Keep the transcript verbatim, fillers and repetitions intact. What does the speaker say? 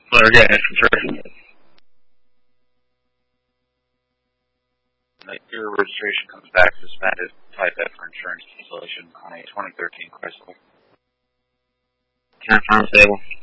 Well, again, it's conservative. Your registration comes back suspended. Type F for insurance cancellation on a twenty thirteen Chrysler. Ten pound stable.